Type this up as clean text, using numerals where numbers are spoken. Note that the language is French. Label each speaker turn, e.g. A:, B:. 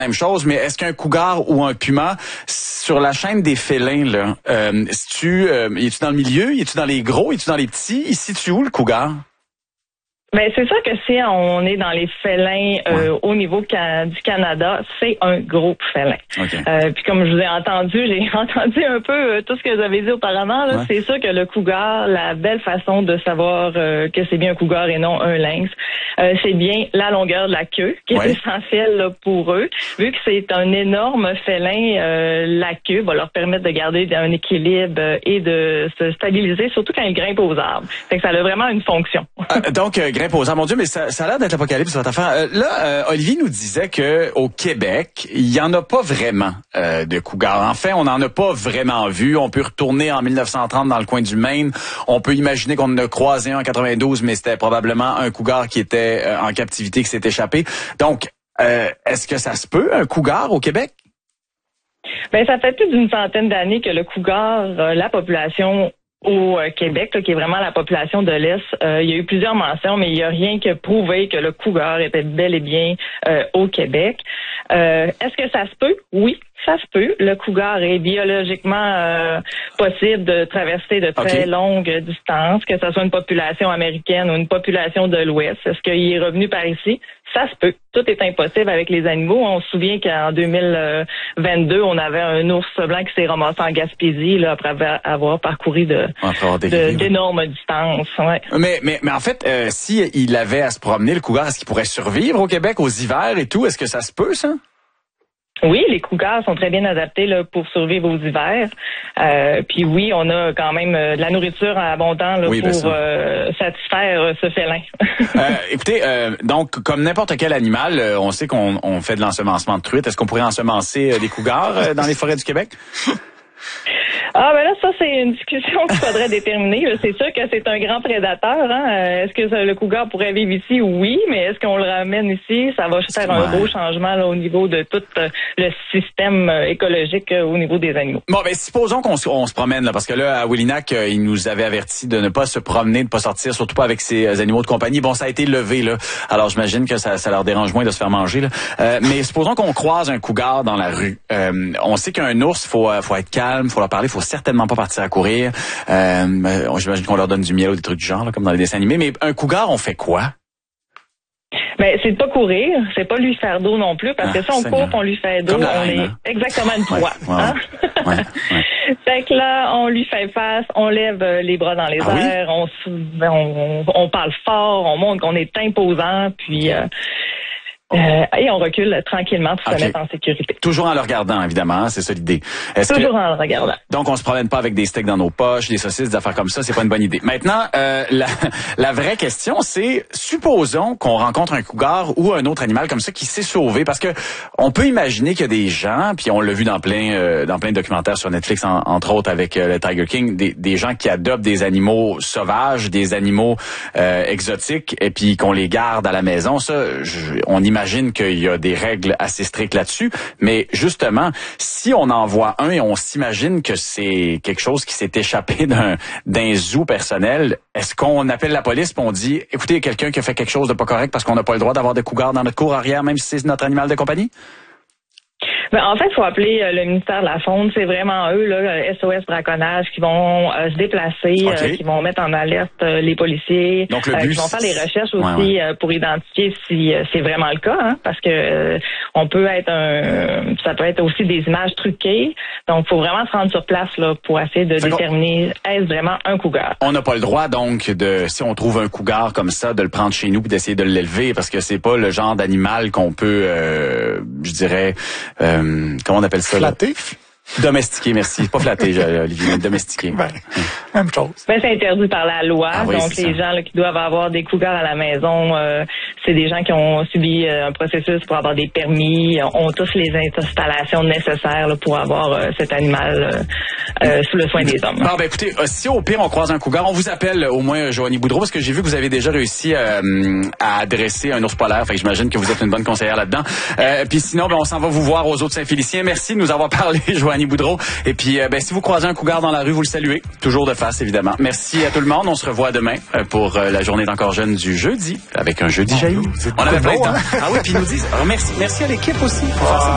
A: Même chose, mais est-ce qu'un cougar ou un puma, sur la chaîne des félins, là, es-tu dans le milieu, es-tu dans les gros, es-tu dans les petits? Ici, tu où le cougar?
B: Ben c'est sûr que si on est dans les félins au niveau du Canada, c'est un gros félin. Okay. Puis comme je vous ai entendu, j'ai entendu un peu tout ce que vous avez dit auparavant. Là, c'est sûr que le cougar, la belle façon de savoir que c'est bien un cougar et non un lynx, c'est bien la longueur de la queue qui est essentielle là, pour eux. Vu que c'est un énorme félin, la queue va leur permettre de garder un équilibre et de se stabiliser, surtout quand ils grimpent aux arbres. Fait que ça a vraiment une fonction.
A: Donc grimpe aux arbres, mon Dieu, mais ça a l'air d'être l'apocalypse votre affaire. Olivier nous disait que au Québec, il y en a pas vraiment de cougars. En fait, on n'en a pas vraiment vu. On peut retourner en 1930 dans le coin du Maine. On peut imaginer qu'on en a croisé un en 92, mais c'était probablement un cougar qui était en captivité, qui s'est échappé. Donc, est-ce que ça se peut, un cougar au Québec?
B: Ben, ça fait plus d'une centaine d'années que le cougar, la population au Québec, là, qui est vraiment la population de l'Est, il y a eu plusieurs mentions, mais il n'y a rien qui a prouvé que le cougar était bel et bien au Québec. Est-ce que ça se peut? Oui, ça se peut. Le cougar est biologiquement possible de traverser de très longues distances, que ce soit une population américaine ou une population de l'Ouest. Est-ce qu'il est revenu par ici? Ça se peut. Tout est impossible avec les animaux. On se souvient qu'en 2022, on avait un ours blanc qui s'est ramassé en Gaspésie là, après avoir parcouru d'énormes distances. Ouais.
A: Mais en fait, si il avait à se promener, le cougar, est-ce qu'il pourrait survivre au Québec aux hivers et tout? Est-ce que ça se peut, ça?
B: Oui, les cougars sont très bien adaptés là, pour survivre aux hivers. Puis oui, on a quand même de la nourriture en abondant là, pour satisfaire ce félin.
A: Écoutez, donc comme n'importe quel animal, on sait qu'on fait de l'ensemencement de truites. Est-ce qu'on pourrait ensemencer des cougars dans les forêts du Québec?
B: Ah ben là, ça c'est une discussion qu'il faudrait déterminer. C'est sûr que c'est un grand prédateur. Hein? Est-ce que le cougar pourrait vivre ici? Oui, mais est-ce qu'on le ramène ici? Ça va faire un gros changement là, au niveau de tout le système écologique au niveau des animaux.
A: Bon, ben supposons qu'on se promène là, parce que là, à Wilinac, il nous avait averti de ne pas se promener, de ne pas sortir, surtout pas avec ses animaux de compagnie. Bon, ça a été levé là. Alors j'imagine que ça leur dérange moins de se faire manger là. Mais supposons qu'on croise un cougar dans la rue. On sait qu'un ours, faut être calme, faut leur parler, faut certainement pas partir à courir. J'imagine qu'on leur donne du miel ou des trucs du genre, là, comme dans les dessins animés. Mais un cougar, on fait quoi?
B: Ben, c'est de pas courir, c'est pas lui faire d'eau non plus, parce que si on court, on lui fait d'eau, on est exactement une proie. Hein? Fait que là, on lui fait face, on lève les bras dans les airs, on parle fort, on montre qu'on est imposant, puis et on recule tranquillement pour se mettre en sécurité.
A: Toujours en le regardant, évidemment, c'est ça l'idée.
B: Toujours en le regardant.
A: Donc, on se promène pas avec des steaks dans nos poches, des saucisses, des affaires comme ça, c'est pas une bonne idée. Maintenant, la vraie question, c'est, supposons qu'on rencontre un cougar ou un autre animal comme ça qui s'est sauvé, parce que on peut imaginer qu'il y a des gens, puis on l'a vu dans plein de documentaires sur Netflix, entre autres avec le Tiger King, des gens qui adoptent des animaux sauvages, des animaux exotiques, et puis qu'on les garde à la maison. Ça, on imagine qu'il y a des règles assez strictes là-dessus, mais justement, si on en voit un et on s'imagine que c'est quelque chose qui s'est échappé d'un zoo personnel, est-ce qu'on appelle la police et on dit, écoutez, il y a quelqu'un qui a fait quelque chose de pas correct parce qu'on n'a pas le droit d'avoir de cougars dans notre cour arrière, même si c'est notre animal de compagnie?
B: Ben, en fait, il faut appeler le ministère de la Faune. C'est vraiment eux, là, SOS Braconnage, qui vont se déplacer, qui vont mettre en alerte les policiers,
A: donc, le but,
B: qui vont faire des recherches aussi pour identifier si c'est vraiment le cas, hein, parce que on peut être ça peut être aussi des images truquées. Donc, il faut vraiment se rendre sur place là pour essayer de déterminer est-ce vraiment un cougar.
A: On n'a pas le droit donc si on trouve un cougar comme ça, de le prendre chez nous et d'essayer de l'élever, parce que c'est pas le genre d'animal qu'on peut, je dirais. Comment on appelle ça?
C: Flatter?
A: Domestiqué, merci. Pas flatté, Olivier, domestiqué.
C: Même chose.
B: Ben, c'est interdit par la loi. Donc, les gens là, qui doivent avoir des cougars à la maison, c'est des gens qui ont subi un processus pour avoir des permis, ont tous les installations nécessaires là, pour avoir cet animal sous le soin des hommes.
A: Bon, ben écoutez, si au pire on croise un cougar, on vous appelle au moins Joanie Boudreau, parce que j'ai vu que vous avez déjà réussi à adresser un ours polaire. Fait que j'imagine que vous êtes une bonne conseillère là-dedans. Puis sinon, ben on s'en va vous voir aux autres Saint-Félicien. Merci de nous avoir parlé, Joanie Boudreau. Et puis, si vous croisez un cougar dans la rue, vous le saluez. Toujours de face, évidemment. Merci à tout le monde. On se revoit demain pour la journée d'Encore jeune du jeudi, avec un jeudi jaillit. On avait plein de temps. Ah oui, puis ils nous disent, merci à l'équipe aussi.